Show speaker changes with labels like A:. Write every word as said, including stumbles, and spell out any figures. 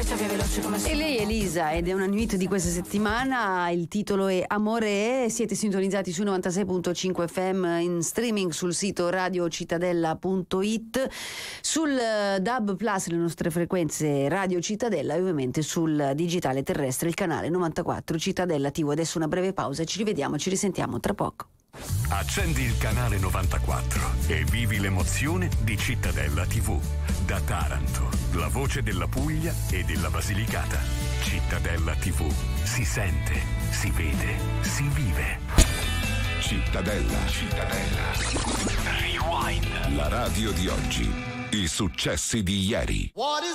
A: freccia via veloce come
B: E lei è Elisa ed è una nuit di questa settimana, il titolo è Amore, siete sintonizzati su novantasei virgola cinque F M in streaming sul sito radio cittadella punto it, sul D A B Plus le nostre frequenze Radio Cittadella e ovviamente sul digitale terrestre il canale novantaquattro Cittadella tivù. Adesso una breve pausa, ci rivediamo, ci risentiamo tra poco.
C: Accendi il canale novantaquattro e vivi l'emozione di Cittadella tivù. Da Taranto, la voce della Puglia e della Basilicata. Cittadella tivù. Si sente, si vede, si vive.
D: Cittadella. Cittadella.
C: Rewind.
D: La radio di oggi. I successi di ieri.